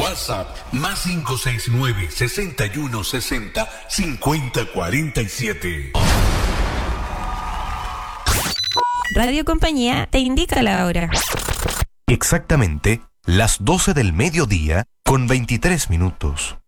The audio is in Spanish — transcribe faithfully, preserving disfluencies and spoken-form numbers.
WhatsApp más cinco seis nueve, seis uno seis cero, cinco cero cuatro siete. Radio Compañía te indica la hora. Exactamente las doce del mediodía con veintitrés minutos.